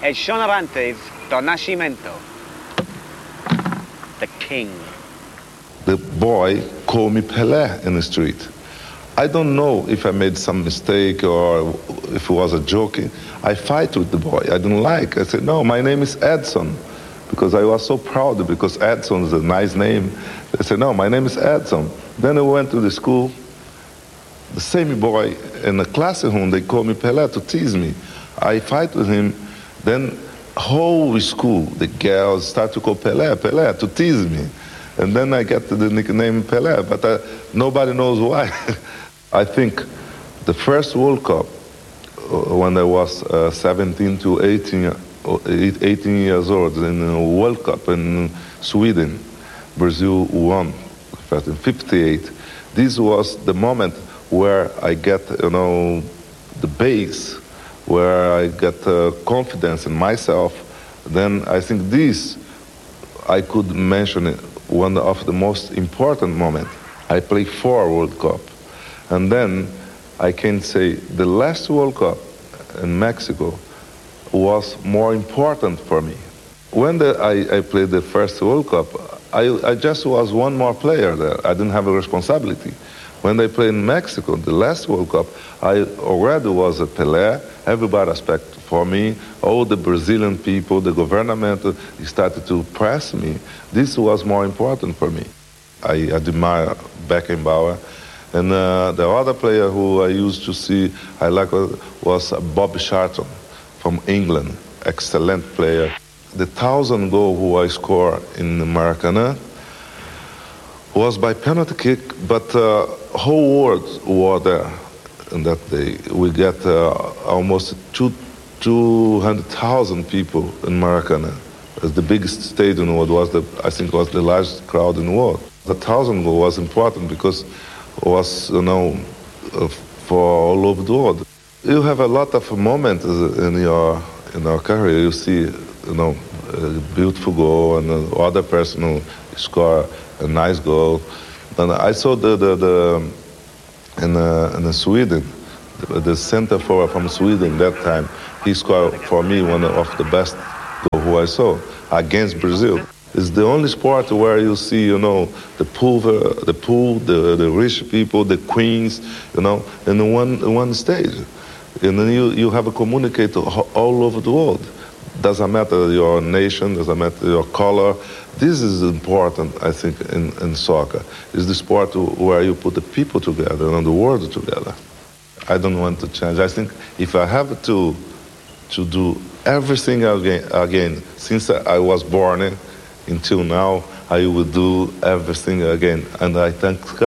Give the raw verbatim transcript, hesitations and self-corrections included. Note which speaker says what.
Speaker 1: Edson Arantes do Nascimento, the king.
Speaker 2: The boy called me Pelé in the street. I don't know if I made some mistake or if it was a joke. I fight with the boy. I didn't like. I said, no, my name is Edson, because I was so proud because Edson is a nice name. I said, no, my name is Edson. Then I went to the school. The same boy in the classroom, they called me Pelé to tease me. I fight with him. Then whole school, the girls start to call Pelé, Pelé, to tease me. And then I get the nickname Pelé, but uh, nobody knows why. I think the first World Cup, uh, when I was uh, seventeen to eighteen, eighteen years old, in a World Cup in Sweden, Brazil won in fifty-eight. This was the moment where I get, you know, the base, where I get uh, confidence in myself. Then I think this, I could mention it, one of the most important moments. I played four World Cup. And then I can say the last World Cup in Mexico was more important for me. When the, I, I played the first World Cup, I, I just was one more player there. I didn't have a responsibility. When I played in Mexico, the last World Cup, I already was a Pelé. Everybody expected for me. All the Brazilian people, the government started to press me. This was more important for me. I admire Beckenbauer. And uh, the other player who I used to see, I like, was Bob Charlton from England, excellent player. The thousand goal who I scored in Maracanã was by penalty kick, but uh, whole world were there in that day. We got uh, almost two, two hundred thousand people in Maracanã. It was the biggest stadium in the world, was the, I think was the largest crowd in the world. The thousand goal was important because was, you know, uh, for all over the world. You have a lot of moments in your in your career. You see, you know, a beautiful goal and uh, other person who score a nice goal. And I saw the the, the in uh, in Sweden, the, the center forward from Sweden that time. He scored for me one of the best goal who I saw against Brazil. It's the only sport where you see, you know, the poor, the poor, the, the rich people, the queens, you know, in one one stage. And then you, you have a communicator all over the world. Doesn't matter your nation, doesn't matter your color. This is important, I think, in, in soccer. It's the sport where you put the people together and the world together. I don't want to change. I think if I have to, to do everything again, again since I was born in, until now, I will do everything again. And I thank